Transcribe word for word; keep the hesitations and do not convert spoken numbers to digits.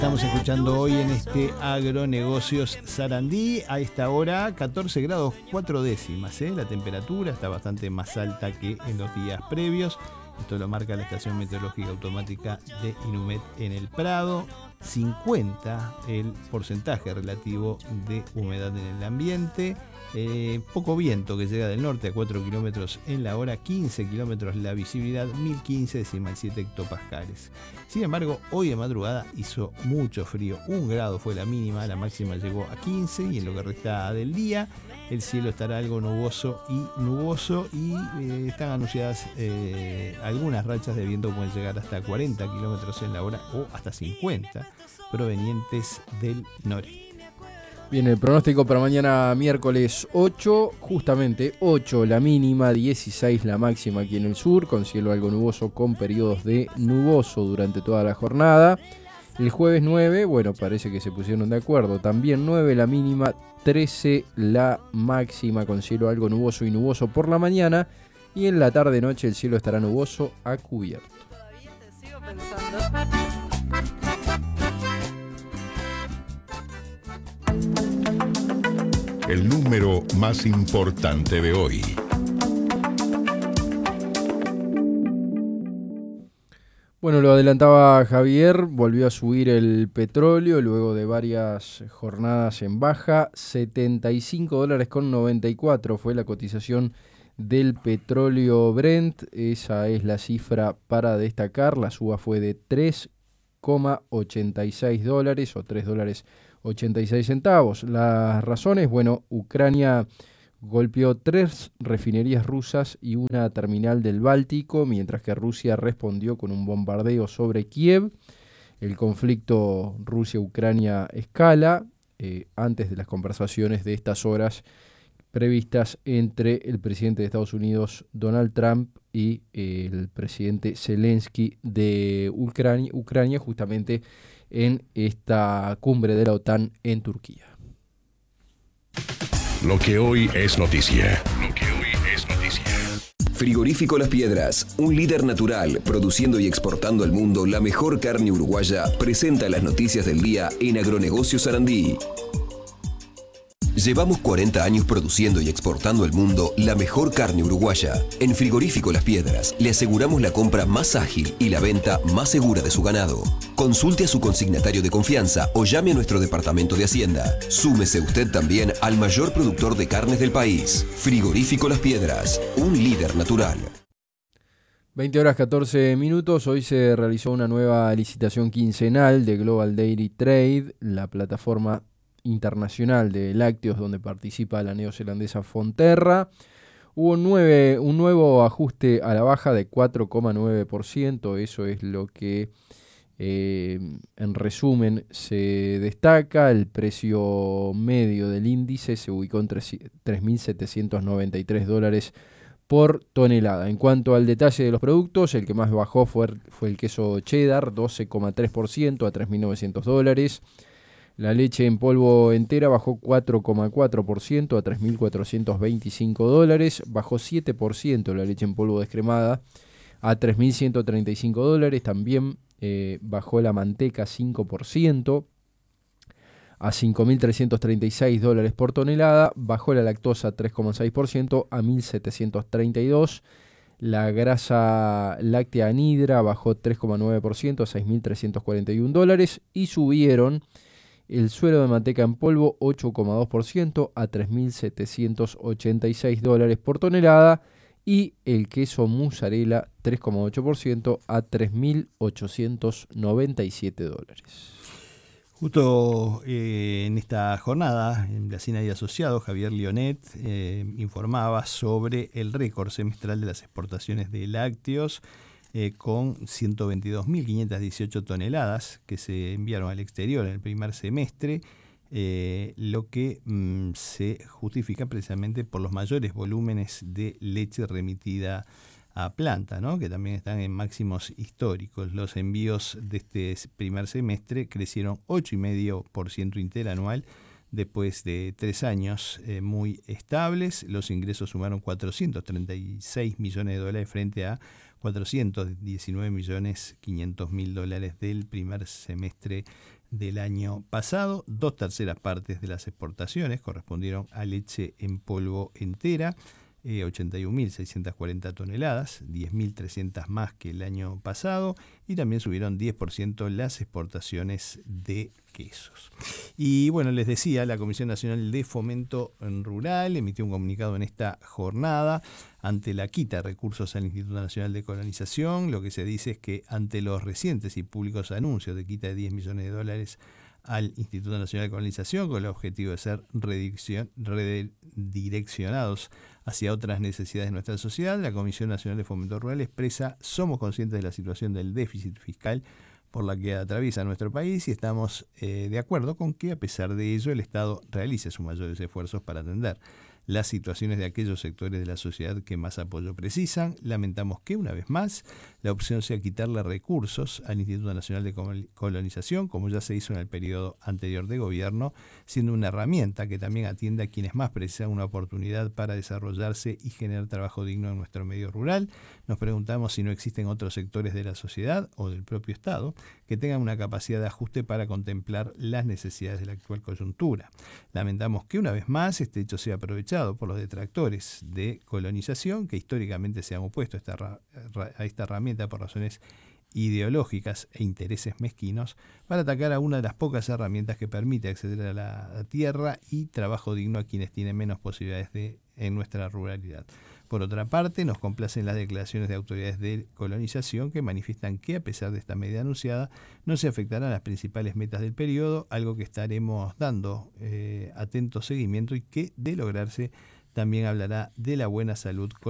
Estamos escuchando hoy en este Agronegocios Sarandí. A esta hora catorce grados cuatro décimas, ¿eh? La temperatura está bastante más alta que en los días previos. Esto lo marca la estación meteorológica automática de Inumet en el Prado. cincuenta el porcentaje relativo de humedad en el ambiente. Eh, poco viento que llega del norte a cuatro kilómetros en la hora, quince kilómetros la visibilidad, mil quince decimal siete hectopascales. Sin embargo, hoy de madrugada hizo mucho frío, un grado fue la mínima, la máxima llegó a quince y en lo que resta del día el cielo estará algo nuboso y nuboso y eh, están anunciadas eh, algunas rachas de viento que pueden llegar hasta cuarenta kilómetros en la hora o hasta cincuenta provenientes del noreste. Bien, el pronóstico para mañana miércoles ocho, justamente ocho la mínima, dieciséis la máxima aquí en el sur, con cielo algo nuboso con periodos de nuboso durante toda la jornada. El jueves nueve, bueno, parece que se pusieron de acuerdo, también nueve la mínima, trece la máxima con cielo algo nuboso y nuboso por la mañana, y en la tarde-noche el cielo estará nuboso a cubierto. Todavía te sigo pensando. El número más importante de hoy. Bueno, lo adelantaba Javier, volvió a subir el petróleo luego de varias jornadas en baja, setenta y cinco dólares con noventa y cuatro fue la cotización del petróleo Brent, esa es la cifra para destacar, la suba fue de tres coma ochenta y seis dólares o tres dólares ochenta y seis centavos. Las razones, bueno, Ucrania golpeó tres refinerías rusas y una terminal del Báltico, mientras que Rusia respondió con un bombardeo sobre Kiev. El conflicto Rusia-Ucrania escala eh, antes de las conversaciones de estas horas previstas entre el presidente de Estados Unidos, Donald Trump, y eh, el presidente Zelensky de Ucrania, Ucrania, justamente en esta cumbre de la OTAN en Turquía. Lo que hoy es noticia. Lo que hoy es noticia. Frigorífico Las Piedras, un líder natural, produciendo y exportando al mundo la mejor carne uruguaya, presenta las noticias del día en Agronegocios Sarandí. Llevamos cuarenta años produciendo y exportando al mundo la mejor carne uruguaya. En Frigorífico Las Piedras le aseguramos la compra más ágil y la venta más segura de su ganado. Consulte a su consignatario de confianza o llame a nuestro departamento de Hacienda. Súmese usted también al mayor productor de carnes del país. Frigorífico Las Piedras, un líder natural. veinte horas catorce minutos, hoy se realizó una nueva licitación quincenal de Global Dairy Trade, la plataforma internacional de lácteos donde participa la neozelandesa Fonterra. Hubo nueve, un nuevo ajuste a la baja de cuatro coma nueve por ciento, eso es lo que eh, en resumen se destaca. El precio medio del índice se ubicó en tres mil setecientos noventa y tres dólares por tonelada. En cuanto al detalle de los productos, el que más bajó fue, fue el queso cheddar, doce coma tres por ciento a tres mil novecientos dólares. La leche en polvo entera bajó cuatro coma cuatro por ciento a tres mil cuatrocientos veinticinco dólares. Bajó siete por ciento la leche en polvo descremada a tres mil ciento treinta y cinco dólares. También eh, bajó la manteca cinco por ciento a cinco mil trescientos treinta y seis dólares por tonelada. Bajó la lactosa tres coma seis por ciento a mil setecientos treinta y dos. La grasa láctea anhidra bajó tres coma nueve por ciento a seis mil trescientos cuarenta y un dólares. Y subieron el suero de manteca en polvo ocho coma dos por ciento a tres mil setecientos ochenta y seis dólares por tonelada y el queso mozzarella tres coma ocho por ciento a tres mil ochocientos noventa y siete dólares. Justo eh, en esta jornada, en Blacina y Asociados, Javier Lionet eh, informaba sobre el récord semestral de las exportaciones de lácteos, Eh, con ciento veintidós mil quinientas dieciocho toneladas que se enviaron al exterior en el primer semestre, eh, lo que mm, se justifica precisamente por los mayores volúmenes de leche remitida a planta, ¿no? Que también están en máximos históricos. Los envíos de este primer semestre crecieron ocho coma cinco por ciento interanual después de tres años eh, muy estables. Los ingresos sumaron cuatrocientos treinta y seis millones de dólares frente a cuatrocientos diecinueve millones quinientos mil dólares del primer semestre del año pasado. Dos terceras partes de las exportaciones correspondieron a leche en polvo entera, eh, ochenta y un mil seiscientas cuarenta toneladas, diez mil trescientas más que el año pasado, y también subieron diez por ciento las exportaciones de quesos. Y bueno, les decía, la Comisión Nacional de Fomento Rural emitió un comunicado en esta jornada ante la quita de recursos al Instituto Nacional de Colonización. Lo que se dice es que ante los recientes y públicos anuncios de quita de diez millones de dólares al Instituto Nacional de Colonización con el objetivo de ser redireccionados hacia otras necesidades de nuestra sociedad, la Comisión Nacional de Fomento Rural expresa: somos conscientes de la situación del déficit fiscal por la que atraviesa nuestro país y estamos eh, de acuerdo con que a pesar de ello el Estado realice sus mayores esfuerzos para atender las situaciones de aquellos sectores de la sociedad que más apoyo precisan. Lamentamos que, una vez más, la opción sea quitarle recursos al Instituto Nacional de Colonización, como ya se hizo en el periodo anterior de gobierno, siendo una herramienta que también atiende a quienes más precisan una oportunidad para desarrollarse y generar trabajo digno en nuestro medio rural. Nos preguntamos si no existen otros sectores de la sociedad o del propio Estado que tengan una capacidad de ajuste para contemplar las necesidades de la actual coyuntura. Lamentamos que, una vez más, este hecho sea aprovechado por los detractores de colonización que históricamente se han opuesto a esta, a esta herramienta por razones ideológicas e intereses mezquinos para atacar a una de las pocas herramientas que permite acceder a la tierra y trabajo digno a quienes tienen menos posibilidades de, en nuestra ruralidad. Por otra parte, nos complacen las declaraciones de autoridades de colonización que manifiestan que, a pesar de esta medida anunciada, no se afectarán las principales metas del periodo, algo que estaremos dando eh, atento seguimiento y que, de lograrse, también hablará de la buena salud